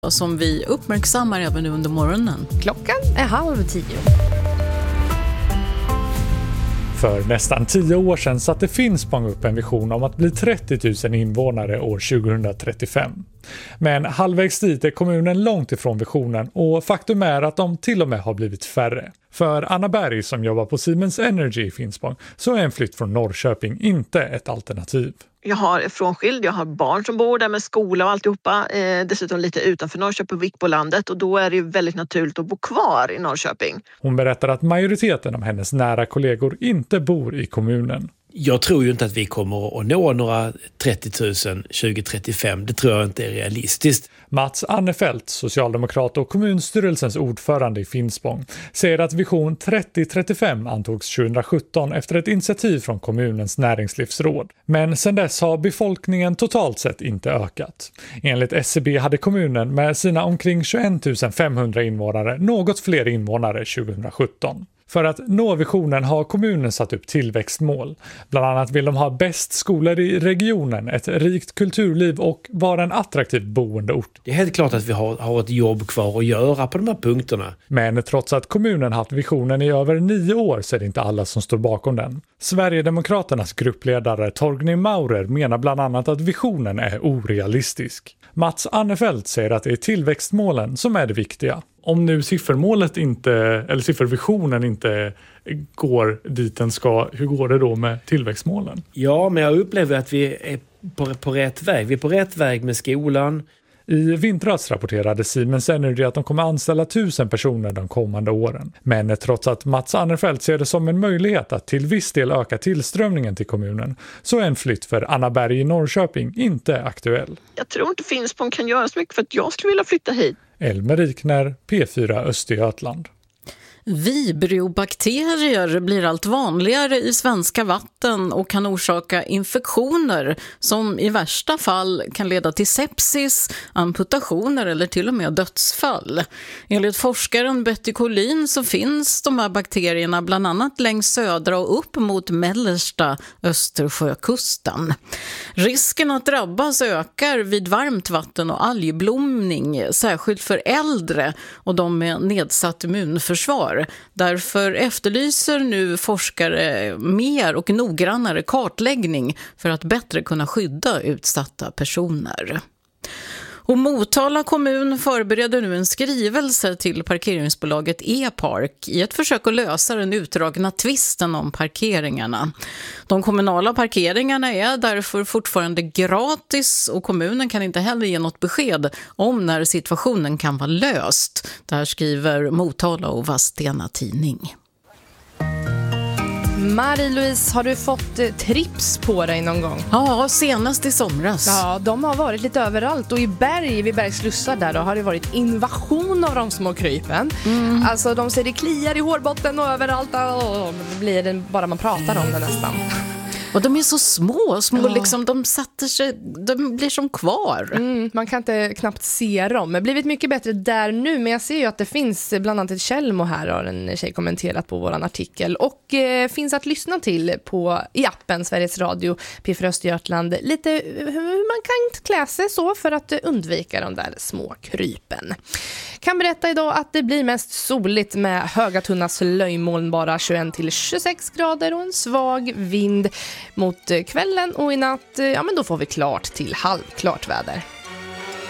som vi uppmärksammar även under morgonen. Klockan är 9:30. För nästan 10 år sedan satte Finspång upp en vision om att bli 30 000 invånare år 2035. Men halvvägs dit är kommunen långt ifrån visionen och faktum är att de till och med har blivit färre. För Anna Berg som jobbar på Siemens Energy i Finspång så är en flytt från Norrköping inte ett alternativ. Jag har frånskild, jag har barn som bor där med skola och alltihopa. Dessutom lite utanför Norrköping, Vikbolandet, och då är det ju väldigt naturligt att bo kvar i Norrköping. Hon berättar att majoriteten av hennes nära kollegor inte bor i kommunen. Jag tror ju inte att vi kommer att nå några 30 000 2035. Det tror jag inte är realistiskt. Mats Annefelt, socialdemokrat och kommunstyrelsens ordförande i Finspång, säger att vision 3035 antogs 2017 efter ett initiativ från kommunens näringslivsråd. Men sedan dess har befolkningen totalt sett inte ökat. Enligt SCB hade kommunen med sina omkring 21 500 invånare något fler invånare 2017. För att nå visionen har kommunen satt upp tillväxtmål. Bland annat vill de ha bäst skolor i regionen, ett rikt kulturliv och vara en attraktiv boendeort. Det är helt klart att vi har ett jobb kvar att göra på de här punkterna. Men trots att kommunen haft visionen i över 9 år så är det inte alla som står bakom den. Sverigedemokraternas gruppledare Torgny Maurer menar bland annat att visionen är orealistisk. Mats Annefelt säger att det är tillväxtmålen som är det viktiga. Om nu siffervisionen inte går dit den ska, hur går det då med tillväxtmålen? Ja, men jag upplever att vi är på rätt väg. Vi är på rätt väg med skolan. I vintras rapporterade Siemens Energy att de kommer anställa 1000 personer de kommande åren. Men trots att Mats Annefelt ser det som en möjlighet att till viss del öka tillströmningen till kommunen så är en flytt för Anna Berg i Norrköping inte aktuell. Jag tror inte Finspång kan göra så mycket för att jag skulle vilja flytta hit. Elmer Rikner, P4 Östergötland. Vibriobakterier blir allt vanligare i svenska vatten och kan orsaka infektioner som i värsta fall kan leda till sepsis, amputationer eller till och med dödsfall. Enligt forskaren Betty Collin så finns de här bakterierna bland annat längs södra och upp mot mellersta Östersjökusten. Risken att drabbas ökar vid varmt vatten och algblomning, särskilt för äldre och de med nedsatt immunförsvar. Därför efterlyser nu forskare mer och noggrannare kartläggning för att bättre kunna skydda utsatta personer. Och Motala kommun förbereder nu en skrivelse till parkeringsbolaget E-Park i ett försök att lösa den utdragna tvisten om parkeringarna. De kommunala parkeringarna är därför fortfarande gratis och kommunen kan inte heller ge något besked om när situationen kan vara löst. Det här skriver Motala och Vadstena Tidning. Marie-Louise, har du fått trips på dig någon gång? Ja, senast i somras. Ja, de har varit lite överallt och vid bergslussar där då har det varit invasion av de små krypen. Alltså de ser det kliar i hårbotten och överallt och det blir det bara man pratar om det nästan. Och de är så små liksom, de sätter sig, de blir som kvar. Man kan inte knappt se dem. Det har blivit mycket bättre där nu, men jag ser ju att det finns bland annat ett Kjellmo här, har en tjej kommenterat på våran artikel. Och finns att lyssna till i appen Sveriges Radio, P4 Östergötland. Lite hur man kan klä sig så för att undvika de där små krypen. Kan berätta idag att det blir mest soligt med höga tunna slöjmoln, bara 21-26 grader och en svag vind. Mot kvällen och i natt, ja men då får vi klart till halvklart väder.